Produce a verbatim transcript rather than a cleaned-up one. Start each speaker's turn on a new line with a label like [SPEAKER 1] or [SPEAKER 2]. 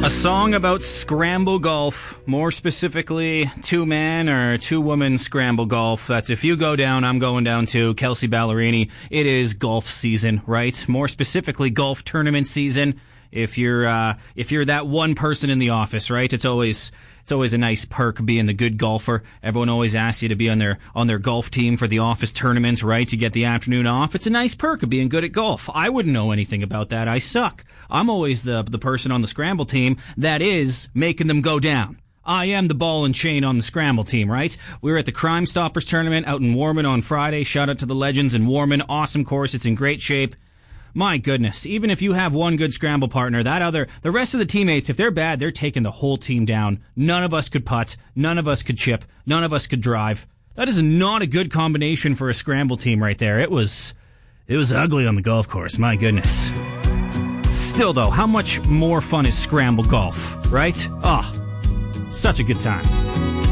[SPEAKER 1] A song about scramble golf, more specifically two-man or two-woman scramble golf. That's if you go down, I'm going down too. Kelsey Ballerini. It is golf season, right? More specifically, golf tournament season. If you're uh, if you're that one person in the office, right? It's always it's always a nice perk being the good golfer. Everyone always asks you to be on their on their golf team for the office tournaments, right? You get the afternoon off. It's a nice perk of being good at golf. I wouldn't know anything about that. I suck. I'm always the the person on the scramble team that is making them go down. I am the ball and chain on the scramble team, right? We were at the Crime Stoppers tournament out in Warman on Friday. Shout out to the legends in Warman. Awesome course. It's in great shape. My goodness, even if you have one good scramble partner, that other, the rest of the teammates, if they're bad, they're taking the whole team down. None of us could putt. None of us could chip. None of us could drive. That is not a good combination for a scramble team right there. It was, it was ugly on the golf course. My goodness. Still though, how much more fun is scramble golf, right? Oh, such a good time.